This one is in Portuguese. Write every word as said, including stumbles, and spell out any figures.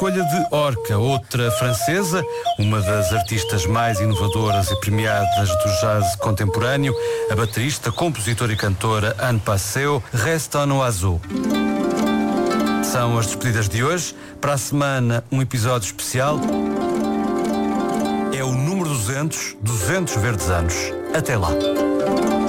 escolha de Orca, outra francesa, uma das artistas mais inovadoras e premiadas do jazz contemporâneo, a baterista, compositora e cantora Anne Passeo, Reste un oiseau. São as despedidas de hoje. Para a semana, um episódio especial. É o número duzentos, duzentos verdes anos. Até lá.